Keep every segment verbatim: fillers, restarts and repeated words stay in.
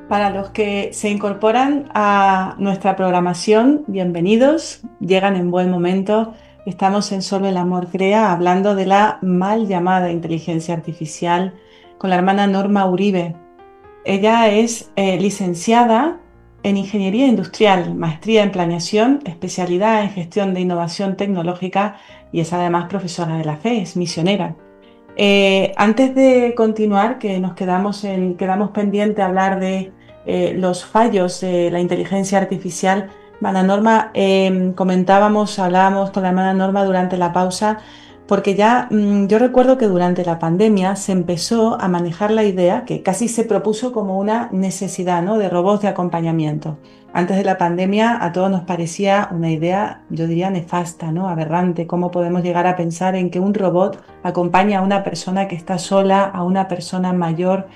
Para los que se incorporan a nuestra programación, bienvenidos, llegan en buen momento. Estamos en Solo el Amor Crea hablando de la mal llamada inteligencia artificial con la hermana Norma Uribe. Ella es eh, licenciada en Ingeniería Industrial, maestría en Planeación, especialidad en Gestión de Innovación Tecnológica y es además profesora de la fe, es misionera. Eh, antes de continuar, que nos quedamos, en, quedamos pendiente a hablar de eh, los fallos de la inteligencia artificial, hermana Norma, eh, comentábamos, hablábamos con la hermana Norma durante la pausa, porque ya mmm, yo recuerdo que durante la pandemia se empezó a manejar la idea, que casi se propuso como una necesidad, ¿no?, de robots de acompañamiento. Antes de la pandemia a todos nos parecía una idea, yo diría, nefasta, ¿no?, aberrante. ¿Cómo podemos llegar a pensar en que un robot acompaña a una persona que está sola, a una persona mayor?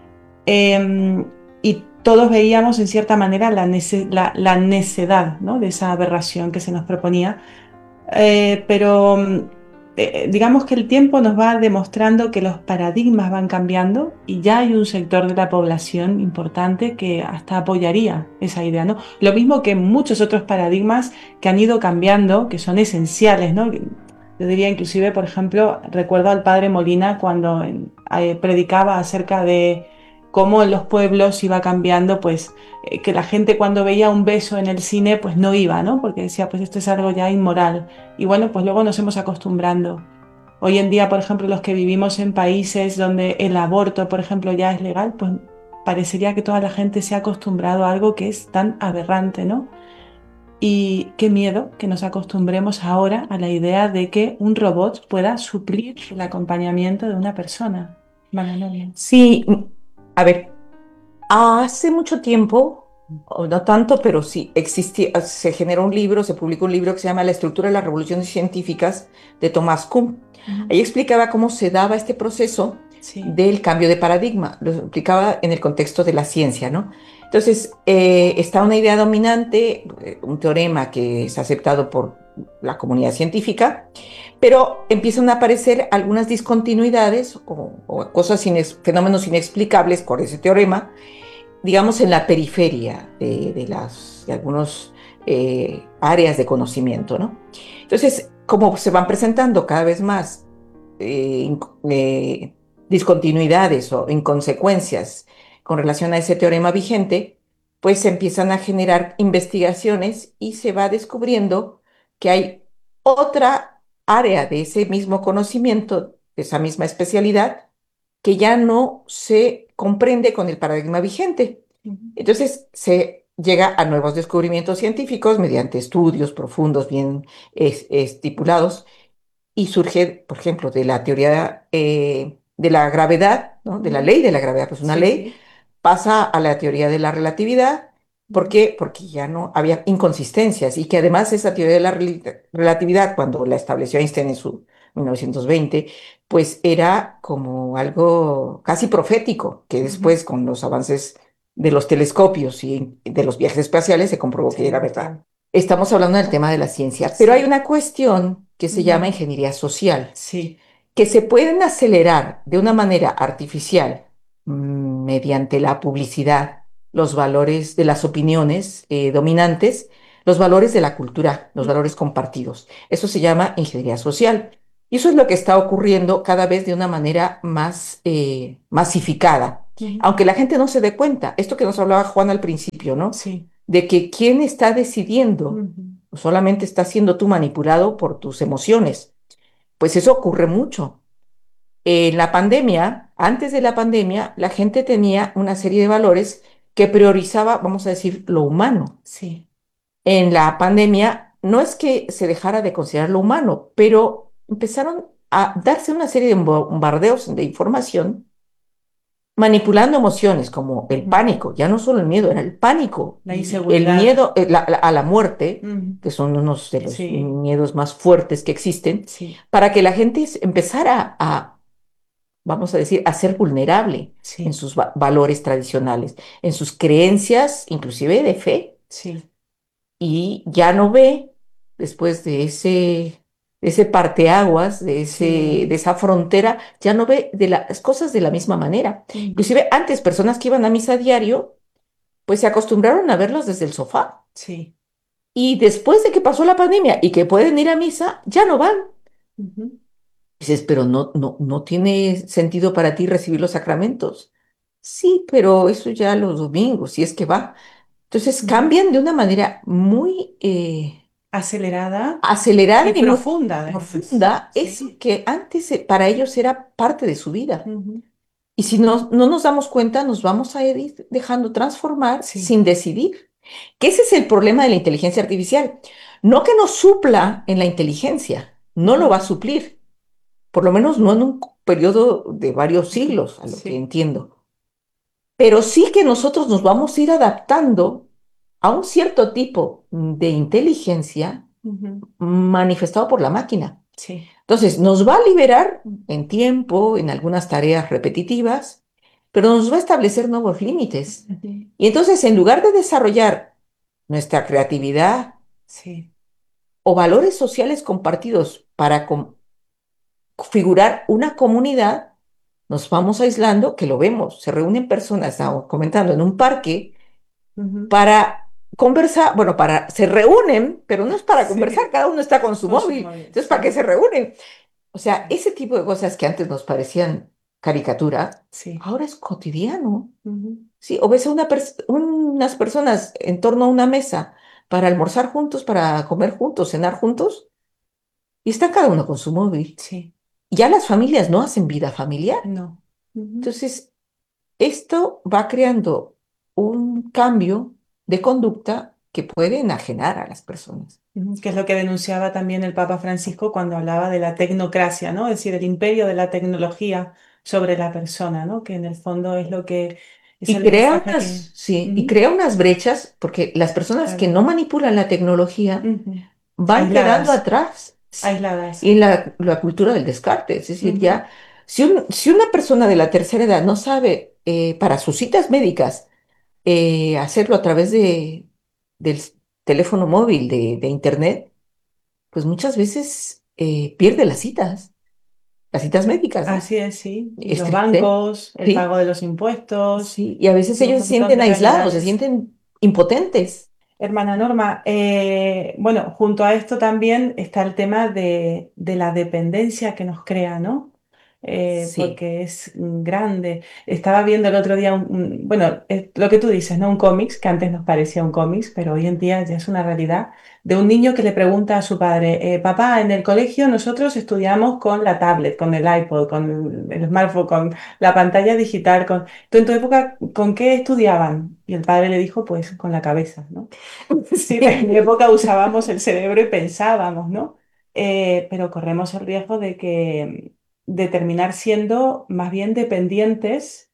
Eh, y todos veíamos en cierta manera la, nece la, la necedad, ¿no?, de esa aberración que se nos proponía. Eh, pero eh, digamos que el tiempo nos va demostrando que los paradigmas van cambiando y ya hay un sector de la población importante que hasta apoyaría esa idea, ¿no? Lo mismo que muchos otros paradigmas que han ido cambiando, que son esenciales, ¿no? Yo diría inclusive, por ejemplo, recuerdo al padre Molina cuando eh, predicaba acerca de cómo en los pueblos iba cambiando, pues eh, que la gente cuando veía un beso en el cine, pues no iba, ¿no? Porque decía, pues esto es algo ya inmoral. Y bueno, pues luego nos hemos acostumbrando. Hoy en día, por ejemplo, los que vivimos en países donde el aborto, por ejemplo, ya es legal, pues parecería que toda la gente se ha acostumbrado a algo que es tan aberrante, ¿no? Y qué miedo que nos acostumbremos ahora a la idea de que un robot pueda suplir el acompañamiento de una persona. Vale, Sí, mm, a ver, hace mucho tiempo, o no tanto, pero sí, existía, se generó un libro, se publicó un libro que se llama La estructura de las revoluciones científicas de Thomas Kuhn. no. Ahí explicaba cómo se daba este proceso Sí. del cambio de paradigma, lo explicaba en el contexto de la ciencia, ¿no? Entonces, eh, está una idea dominante, eh, un teorema que es aceptado por la comunidad científica, pero empiezan a aparecer algunas discontinuidades o, o cosas, ines- fenómenos inexplicables por ese teorema, digamos, en la periferia de, de las, de algunos eh, áreas de conocimiento, ¿no? Entonces, como se van presentando cada vez más eh, inc- eh, discontinuidades o inconsecuencias con relación a ese teorema vigente, pues se empiezan a generar investigaciones y se va descubriendo que hay otra área de ese mismo conocimiento, de esa misma especialidad, que ya no se comprende con el paradigma vigente. Ujú. Entonces se llega a nuevos descubrimientos científicos mediante estudios profundos, bien es- estipulados, y surge, por ejemplo, de la teoría eh, de la gravedad, ¿no? De la Ujú. ley de la gravedad, pues una Sí, ley, sí. pasa a la teoría de la relatividad. ¿Por Ujú. qué? Porque ya no había inconsistencias y que además esa teoría de la rel- relatividad, cuando la estableció Einstein en su mil novecientos veinte, pues era como algo casi profético, que Ujú. después con los avances de los telescopios y de los viajes espaciales se comprobó que era Sí, verdad. Estamos hablando del tema de la ciencia, pero hay sí. una cuestión que se llama Ujú. ingeniería social, Sí. que se pueden acelerar de una manera artificial mm, mediante la publicidad, los valores de las opiniones eh, dominantes, los valores de la cultura, los valores compartidos. Eso se llama ingeniería social. Y eso es lo que está ocurriendo cada vez de una manera más eh, masificada, Ujú. aunque la gente no se dé cuenta. Esto que nos hablaba Juan al principio, ¿no? Sí. De que quién está decidiendo, Ujú. solamente está siendo tú manipulado por tus emociones. Pues eso ocurre mucho. En la pandemia, antes de la pandemia, la gente tenía una serie de valores que priorizaba, vamos a decir, lo humano. Sí. En la pandemia no es que se dejara de considerar lo humano, pero empezaron a darse una serie de bombardeos de información manipulando emociones como el Ujú. pánico, ya no solo el miedo, era el pánico La y el inseguridad. miedo eh, la- la- a la muerte, Ujú. que son unos de los Sí. miedos más fuertes que existen, Sí. para que la gente s- empezara a, vamos a decir, a ser vulnerable en Sí. sus va- valores tradicionales, en sus creencias, inclusive de fe, Sí. y ya no ve, después de ese, de ese parteaguas, de, ese, de Sí. esa frontera, ya no ve de las cosas de la misma manera. Ujú. Inclusive antes, personas que iban a misa a diario, pues se acostumbraron a verlos desde el sofá. Sí. Y después de que pasó la pandemia y que pueden ir a misa, ya no van. Ujú. Dices, pero no, no, no tiene sentido para ti recibir los sacramentos. Sí, pero eso ya los domingos, si es que va. Entonces Ujú. cambian de una manera muy eh, Acelerada acelerada y y muy profunda además. profunda, eso Sí. que antes eh, para ellos era parte de su vida. Ujú. Y si no, no nos damos cuenta, nos vamos a ir dejando transformar Sí. sin decidir. Que ese es el problema de la inteligencia artificial. No que nos supla en la inteligencia, no lo va a Ujú. suplir, por lo menos no en un periodo de varios Ujú. siglos, a lo que Sí. entiendo. Pero sí que nosotros nos vamos a ir adaptando a un cierto tipo de inteligencia Ujú. manifestado por la máquina. Sí. Entonces, nos va a liberar en tiempo, en algunas tareas repetitivas, pero nos va a establecer nuevos límites. Ujú. Y entonces, en lugar de desarrollar nuestra creatividad Sí. o valores sociales compartidos para configurar una comunidad, nos vamos aislando, que lo vemos, se reúnen personas, estamos comentando, en un parque Ujú. para conversar, bueno, para, se reúnen, pero no es para conversar, Sí. cada uno está con su Con sus móvil. móviles. Entonces, ¿para qué Sí. se reúnen? O sea, Sí. ese tipo de cosas que antes nos parecían caricatura, Sí. ahora es cotidiano. Ujú. Sí, o ves a una pers- unas personas en torno a una mesa para almorzar juntos, para comer juntos, cenar juntos, y está cada uno con su móvil. Sí. Ya las familias no hacen vida familiar. No. Ujú. Entonces, esto va creando un cambio de conducta que puede enajenar a las personas. Ujú. Que es lo que denunciaba también el Papa Francisco cuando hablaba de la tecnocracia, ¿no? Es decir, el imperio de la tecnología sobre la persona, ¿no? Que en el fondo es lo que es Y el crea mensaje que... unas, sí, y Ujú. crea unas brechas porque las personas que Claro. no manipulan la tecnología Ujú. van quedando Aisladas, atrás, sí, aisladas. y en la, la cultura del descarte. Es decir, Ujú. ya, si, un- si una persona de la tercera edad no sabe eh, para sus citas médicas eh, hacerlo a través de, del s- teléfono móvil, de, de internet, pues muchas veces eh, pierde las citas, las citas médicas, ¿no? Así es, sí. Y Es los triste, bancos, el pago sí, de los impuestos sí, y a veces y un ellos se montón sienten de aislados, se realidades. sienten impotentes. Hermana Norma, eh, bueno, junto a esto también está el tema de, de la dependencia que nos crea, ¿no? Eh, Sí. porque es mm, grande. Estaba viendo el otro día, un, un- bueno, es lo que tú dices, ¿no? Un cómics, que antes nos parecía un cómics, pero hoy en día ya es una realidad, de un niño que le pregunta a su padre, eh, papá, en el colegio nosotros estudiamos con la tablet, con el iPod, con el smartphone, con la pantalla digital, con... ¿Tú en tu época con qué estudiaban? Y el padre le dijo, pues con la cabeza, ¿no? Sí, en mi Sí. época usábamos el cerebro y pensábamos, ¿no? Eh, pero corremos el riesgo de que de terminar siendo más bien dependientes,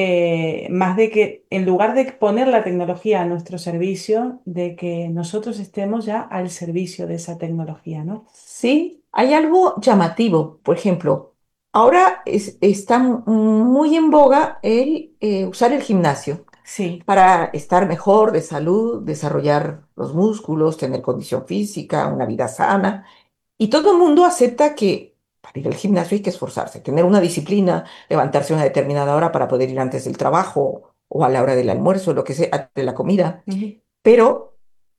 eh, más de que en lugar de poner la tecnología a nuestro servicio, de que nosotros estemos ya al servicio de esa tecnología, ¿no? Sí, hay algo llamativo. Por ejemplo, ahora es- está muy en boga el eh, usar el gimnasio Sí. para estar mejor de salud, desarrollar los músculos, tener condición física, una vida sana. Y todo el mundo acepta que para ir al gimnasio hay que esforzarse, tener una disciplina, levantarse a una determinada hora para poder ir antes del trabajo o a la hora del almuerzo, lo que sea, de la comida. Ujú. Pero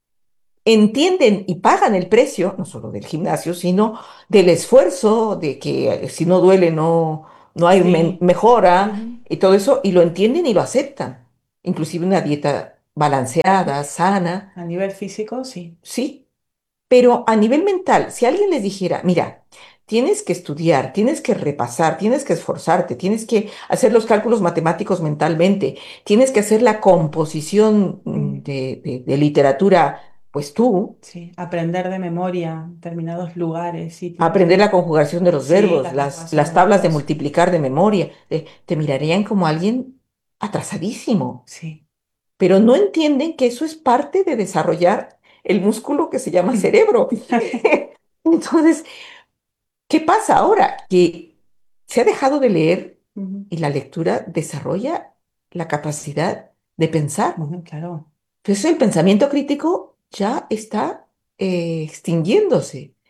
entienden y pagan el precio, no solo del gimnasio, sino del esfuerzo, de que eh, si no duele no, no hay men- Sí. mejora Ujú. y todo eso, y lo entienden y lo aceptan. Inclusive una dieta balanceada, sana, A nivel físico, sí. sí, pero a nivel mental, si alguien les dijera, mira, tienes que estudiar, tienes que repasar, tienes que esforzarte, tienes que hacer los cálculos matemáticos mentalmente, tienes que hacer la composición mm, Ujú. de, de- de literatura, pues tú, Sí. Aprender de memoria determinados lugares, sitios, aprender ¿no? la conjugación de los Sí, verbos, la las, conjugación las de tablas de verbos. multiplicar de memoria, eh, te mirarían como alguien atrasadísimo, Sí. pero no entienden que eso es parte de desarrollar el músculo que se llama cerebro. Entonces, ¿qué pasa ahora? Que se ha dejado de leer Ujú. y la lectura desarrolla la capacidad de pensar. Bueno, claro. Entonces el pensamiento crítico ya está eh, extinguiéndose.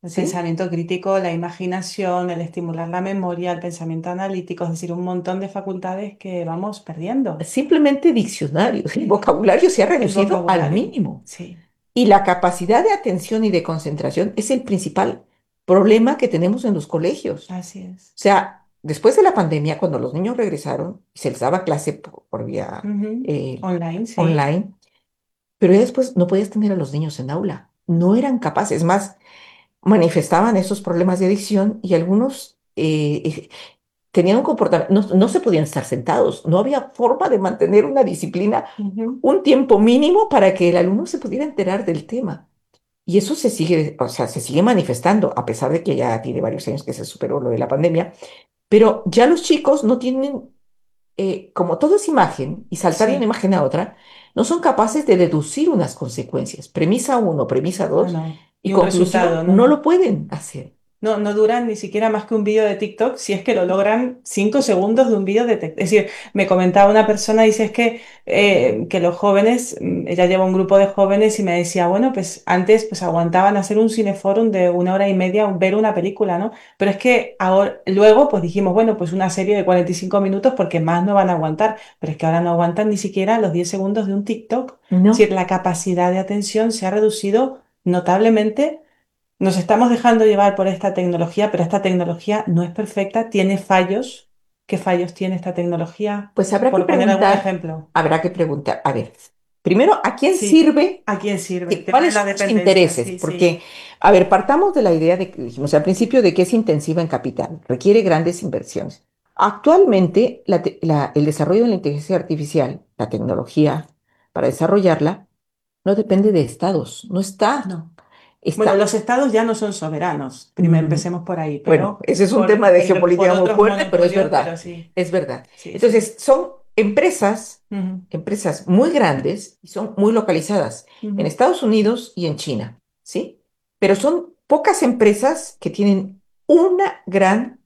El ¿sí? pensamiento crítico, la imaginación, el estimular la memoria, el pensamiento analítico, es decir, un montón de facultades que vamos perdiendo. Simplemente diccionarios, el vocabulario se ha El reducido al vocabulario, mínimo. sí, Y la capacidad de atención y de concentración es el principal problema que tenemos en los colegios. así es. O sea, después de la pandemia, cuando los niños regresaron y se les daba clase por, por vía Ujú. eh, Online, sí. online, pero ya después no podías tener a los niños en aula. No eran capaces, más, manifestaban esos problemas de adicción y algunos eh, eh, tenían un comportamiento, no, no se podían estar sentados, no había forma de mantener una disciplina Ujú. un tiempo mínimo para que el alumno se pudiera enterar del tema. Y eso se sigue, o sea, se sigue manifestando, a pesar de que ya tiene varios años que se superó lo de la pandemia, pero ya los chicos no tienen, eh, como todo es imagen, y saltar de una Sí, imagen a otra, no son capaces de deducir unas consecuencias. Premisa uno, premisa no, dos, no. y Y un conclusión, resultado, no, no lo no. pueden hacer. No, no duran ni siquiera más que un vídeo de TikTok si es que lo logran cinco segundos de un vídeo de TikTok. Es decir, me comentaba una persona, dice, es que, eh, que los jóvenes, mm, ella lleva un grupo de jóvenes y me decía, bueno, pues antes pues aguantaban hacer un cineforum de una hora y media, ver una película, ¿no? Pero es que ahora, luego pues dijimos, bueno, pues una serie de cuarenta y cinco minutos porque más no van a aguantar, pero es que ahora no aguantan ni siquiera los diez segundos de un TikTok. Es decir, No, la capacidad de atención se ha reducido notablemente. Nos estamos dejando llevar por esta tecnología, pero esta tecnología no es perfecta, tiene fallos. ¿Qué fallos tiene esta tecnología? pues habrá que Por poner algún preguntar, ejemplo. habrá que preguntar, a ver, primero, ¿a quién Sí, sirve? ¿a quién sirve? El ¿Qué- tema de ¿Cuáles la son sus dependencia, intereses? sí, sí. Porque, a ver, partamos de la idea de que dijimos al principio de que es intensiva en capital, requiere grandes inversiones. Actualmente, la te- la- el desarrollo de la inteligencia artificial, la tecnología para desarrollarla, no depende de estados, no está, No. Bueno, está. los estados ya no son soberanos. Primero mm, empecemos por ahí, bueno, pero ese es un tema por, de pero por geopolítica muy otros fuerte, pero es monopolios, pero verdad, sí, es verdad. sí, sí. Entonces, son empresas, Ujú, empresas muy grandes y son muy localizadas en ujú. Estados Unidos y en China, ¿sí? Pero son pocas empresas que tienen una gran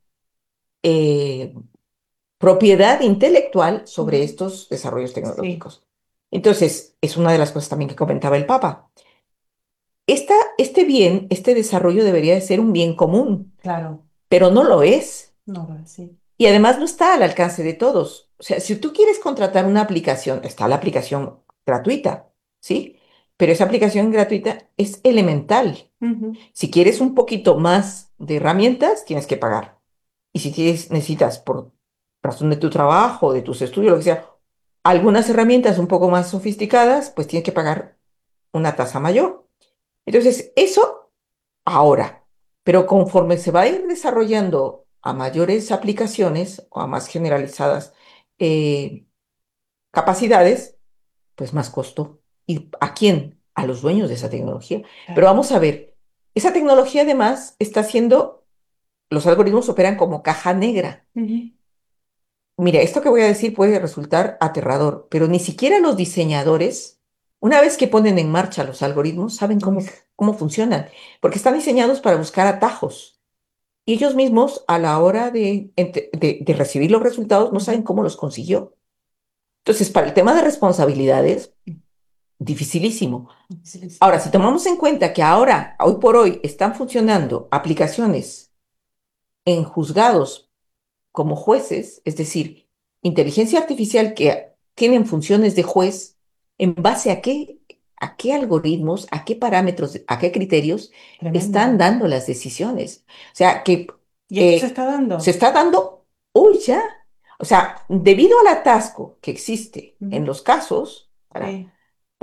eh, propiedad intelectual sobre Ujú. estos desarrollos Sí, tecnológicos. Entonces, es una de las cosas también que comentaba el Papa. Esta, este bien, este desarrollo debería de ser un bien común, claro. pero no lo es. No, no, sí. Y además no está al alcance de todos. O sea, si tú quieres contratar una aplicación, está la aplicación gratuita, ¿sí? Pero esa aplicación gratuita es elemental. Ujú, Si quieres un poquito más de herramientas, tienes que pagar. Y si tienes, necesitas, por razón de tu trabajo, de tus estudios, lo que sea, algunas herramientas un poco más sofisticadas, pues tienes que pagar una tasa mayor. Entonces, eso ahora, pero conforme se va a ir desarrollando a mayores aplicaciones o a más generalizadas eh, capacidades, pues más costo. ¿Y a quién? A los dueños de esa tecnología. Pero claro. vamos a ver, esa tecnología además está haciendo, los algoritmos operan como caja negra. Ujú. Mira, esto que voy a decir puede resultar aterrador, pero ni siquiera los diseñadores, una vez que ponen en marcha los algoritmos, saben cómo, Uy, cómo funcionan, porque están diseñados para buscar atajos. Y ellos mismos, a la hora de, ente- de, de recibir los resultados, no saben ujú. cómo los consiguió. Entonces, para el tema de responsabilidades, dificilísimo. Sí, Ahora, sí. si tomamos en cuenta que ahora, hoy por hoy, están funcionando aplicaciones en juzgados como jueces, es decir, inteligencia artificial que tienen funciones de juez, ¿en base a qué, a qué algoritmos, a qué parámetros, a qué criterios están Tremendo. dando las decisiones? O sea, que ¿Y esto se eh, está se dando? está dando hoy ya. O sea, debido al atasco que existe en Ujú. los casos, ¿verdad? Sí.